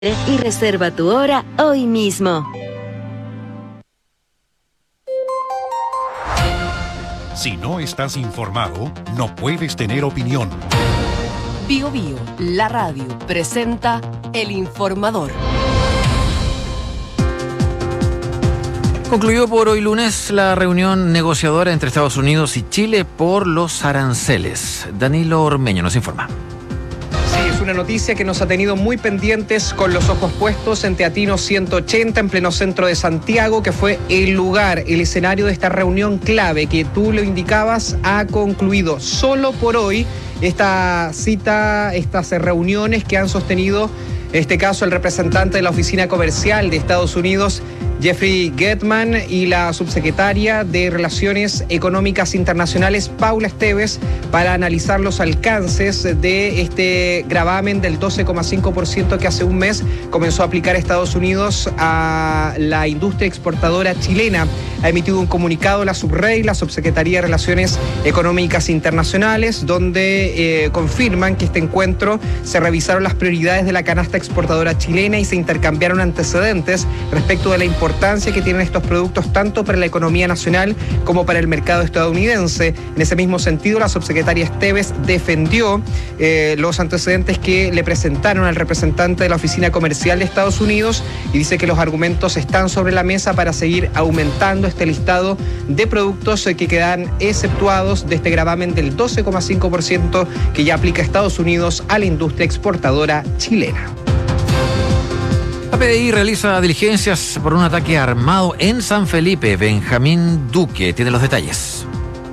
y reserva tu hora hoy mismo. Si no estás informado, no puedes tener opinión. Bio Bio, la radio, presenta El Informador. Concluyó por hoy lunes la reunión negociadora entre Estados Unidos y Chile por los aranceles. Danilo Ormeño nos informa. Sí, es una noticia que nos ha tenido muy pendientes, con los ojos puestos en Teatino 180, en pleno centro de Santiago, que fue el lugar, el escenario de esta reunión clave que tú lo indicabas, ha concluido solo por hoy esta cita, estas reuniones que han sostenido, en este caso, el representante de la Oficina Comercial de Estados Unidos, Jeffrey Gettman, y la subsecretaria de Relaciones Económicas Internacionales, Paula Esteves, para analizar los alcances de este gravamen del 12,5% que hace un mes comenzó a aplicar Estados Unidos a la industria exportadora chilena. Ha emitido un comunicado la SUBREI, la Subsecretaría de Relaciones Económicas Internacionales, donde confirman que este encuentro se revisaron las prioridades de la canasta exportadora chilena y se intercambiaron antecedentes respecto de la importancia que tienen estos productos tanto para la economía nacional como para el mercado estadounidense. En ese mismo sentido, la subsecretaria Esteves defendió los antecedentes que le presentaron al representante de la Oficina Comercial de Estados Unidos y dice que los argumentos están sobre la mesa para seguir aumentando este listado de productos que quedan exceptuados de este gravamen del 12,5% que ya aplica Estados Unidos a la industria exportadora chilena. La PDI realiza diligencias por un ataque armado en San Felipe. Benjamín Duque tiene los detalles.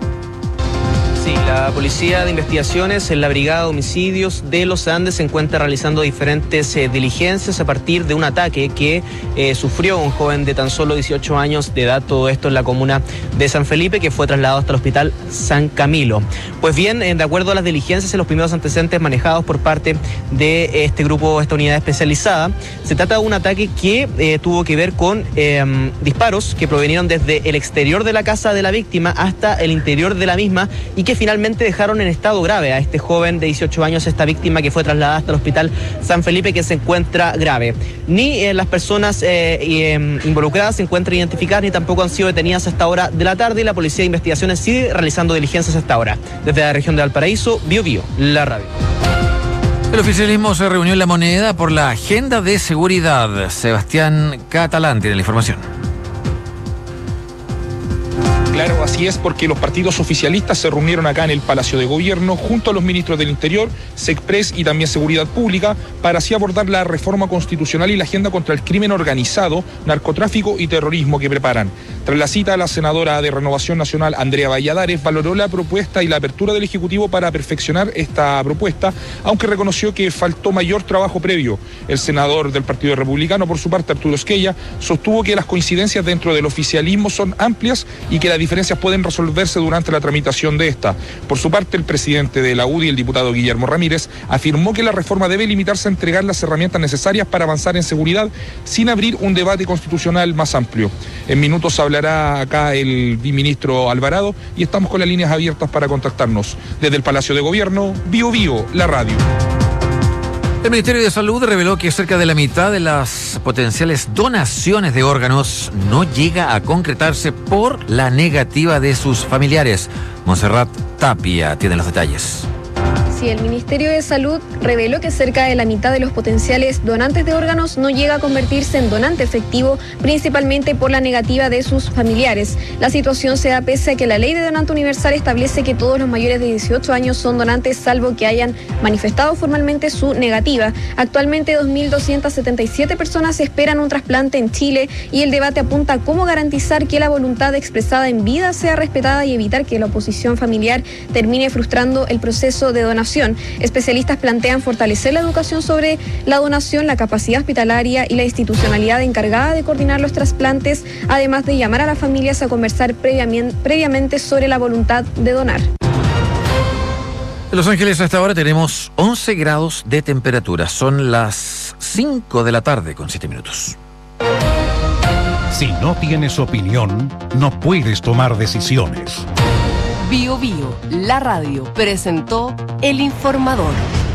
Sí, la Policía de Investigaciones en la Brigada de Homicidios de los Andes se encuentra realizando diferentes diligencias a partir de un ataque que sufrió un joven de tan solo 18 años de edad, todo esto en la comuna de San Felipe, que fue trasladado hasta el Hospital San Camilo. Pues bien, de acuerdo a las diligencias, en los primeros antecedentes manejados por parte de este grupo, esta unidad especializada, se trata de un ataque que tuvo que ver con disparos que provenieron desde el exterior de la casa de la víctima hasta el interior de la misma y que finalmente dejaron en estado grave a este joven de 18 años, esta víctima que fue trasladada hasta el Hospital San Felipe, que se encuentra grave. Ni las personas involucradas se encuentran identificadas ni tampoco han sido detenidas hasta hora de la tarde, y la Policía de Investigaciones sigue realizando diligencias hasta ahora. Desde la región de Valparaíso, Bio Bio, la radio. El oficialismo se reunió en La Moneda por la agenda de seguridad. Sebastián Catalán tiene la información. Claro, así es, porque los partidos oficialistas se reunieron acá en el Palacio de Gobierno junto a los ministros del Interior, SECPRES y también Seguridad Pública, para así abordar la reforma constitucional y la agenda contra el crimen organizado, narcotráfico y terrorismo que preparan. Tras la cita, la senadora de Renovación Nacional, Andrea Valladares, valoró la propuesta y la apertura del Ejecutivo para perfeccionar esta propuesta, aunque reconoció que faltó mayor trabajo previo. El senador del Partido Republicano, por su parte, Arturo Esquella, sostuvo que las coincidencias dentro del oficialismo son amplias y que las diferencias pueden resolverse durante la tramitación de esta. Por su parte, el presidente de la UDI, el diputado Guillermo Ramírez, afirmó que la reforma debe limitarse a entregar las herramientas necesarias para avanzar en seguridad sin abrir un debate constitucional más amplio. En minutos hablará acá el viceministro Alvarado y estamos con las líneas abiertas para contactarnos. Desde el Palacio de Gobierno, Bio Bio, la radio. El Ministerio de Salud reveló que cerca de la mitad de las potenciales donaciones de órganos no llega a concretarse por la negativa de sus familiares. Montserrat Tapia tiene los detalles. Sí, el Ministerio de Salud reveló que cerca de la mitad de los potenciales donantes de órganos no llega a convertirse en donante efectivo, principalmente por la negativa de sus familiares. La situación se da pese a que la Ley de Donante Universal establece que todos los mayores de 18 años son donantes, salvo que hayan manifestado formalmente su negativa. Actualmente 2.277 personas esperan un trasplante en Chile y el debate apunta a cómo garantizar que la voluntad expresada en vida sea respetada y evitar que la oposición familiar termine frustrando el proceso de donación. Especialistas plantean fortalecer la educación sobre la donación, la capacidad hospitalaria y la institucionalidad encargada de coordinar los trasplantes, además de llamar a las familias a conversar previamente sobre la voluntad de donar. En Los Ángeles a esta hora tenemos 11 grados de temperatura. Son las 5 de la tarde con 7 minutos. Si no tienes opinión, no puedes tomar decisiones. Bio Bio, la radio, presentó El Informador.